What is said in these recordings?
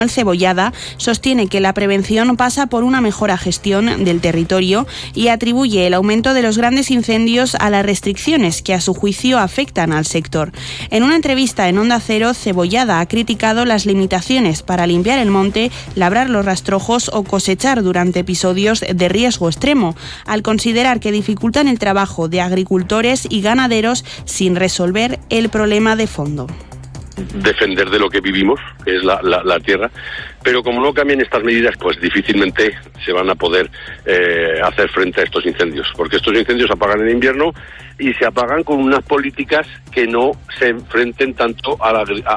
Cebollada sostiene que la prevención pasa por una mejor gestión del territorio y atribuye el aumento de los grandes incendios a las restricciones que a su juicio afectan al sector. En una entrevista en Onda Cero, Cebollada ha criticado las limitaciones para limpiar el monte, labrar los rastrojos o cosechar durante episodios de riesgo extremo, al considerar que dificultan el trabajo de agricultores y ganaderos sin resolver el problema de fondo. Defender de lo que vivimos, que es la tierra, pero como no cambien estas medidas, pues difícilmente se van a poder hacer frente a estos incendios, porque estos incendios se apagan en invierno y se apagan con unas políticas que no se enfrenten tanto a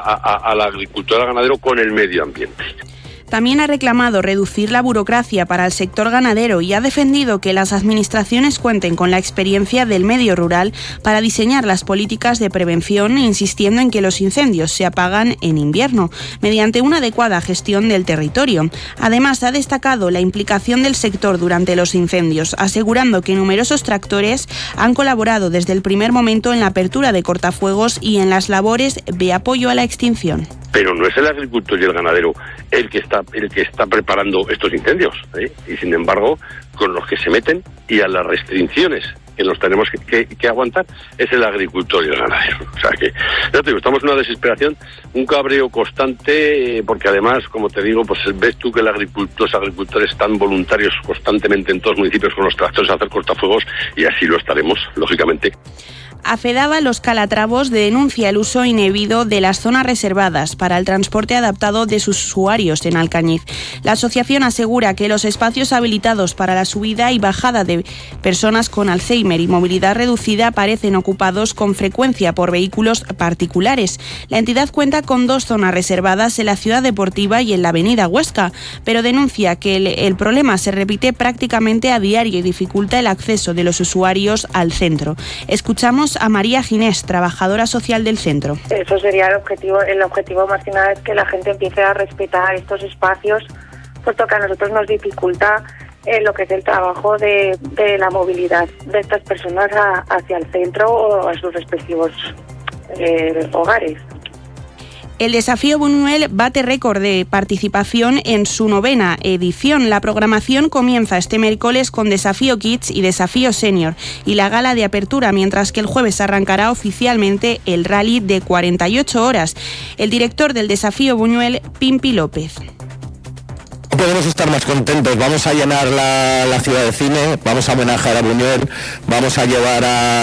la agricultura, al ganadero, con el medio ambiente. También ha reclamado reducir la burocracia para el sector ganadero y ha defendido que las administraciones cuenten con la experiencia del medio rural para diseñar las políticas de prevención, insistiendo en que los incendios se apagan en invierno, mediante una adecuada gestión del territorio. Además, ha destacado la implicación del sector durante los incendios, asegurando que numerosos tractores han colaborado desde el primer momento en la apertura de cortafuegos y en las labores de apoyo a la extinción. Pero no es el agricultor y el ganadero el que está preparando estos incendios, ¿eh? Y sin embargo, con los que se meten y a las restricciones que nos tenemos que aguantar, es el agricultor y el ganadero. O sea que, ya te digo, estamos en una desesperación, un cabreo constante, porque además, como te digo, pues ves tú que los agricultores están voluntarios constantemente en todos los municipios con los tractores a hacer cortafuegos, y así lo estaremos, lógicamente. AFEDAVA Los Calatravos denuncia el uso indebido de las zonas reservadas para el transporte adaptado de sus usuarios en Alcañiz. La asociación asegura que los espacios habilitados para la subida y bajada de personas con Alzheimer y movilidad reducida parecen ocupados con frecuencia por vehículos particulares. La entidad cuenta con 2 zonas reservadas en la Ciudad Deportiva y en la Avenida Huesca, pero denuncia que el problema se repite prácticamente a diario y dificulta el acceso de los usuarios al centro. Escuchamos a María Ginés, trabajadora social del centro. Eso sería el objetivo. El objetivo más que nada es que la gente empiece a respetar estos espacios, puesto que a nosotros nos dificulta lo que es el trabajo de la movilidad de estas personas hacia el centro o a sus respectivos hogares. El Desafío Buñuel bate récord de participación en su 9ª edición. La programación comienza este miércoles con Desafío Kids y Desafío Senior y la gala de apertura, mientras que el jueves arrancará oficialmente el rally de 48 horas. El director del Desafío Buñuel, Pimpi López. No podemos estar más contentos. Vamos a llenar la ciudad de cine, vamos a homenajear a Buñuel, vamos a llevar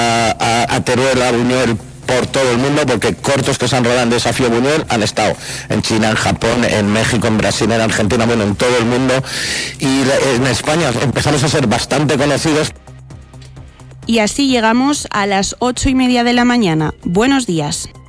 a Teruel, a Buñuel, por todo el mundo, porque cortos que se han rodado en Desafío Buñuel han estado en China, en Japón, en México, en Brasil, en Argentina, bueno, en todo el mundo, y en España empezamos a ser bastante conocidos. Y así llegamos a las 8:30 de la mañana. Buenos días.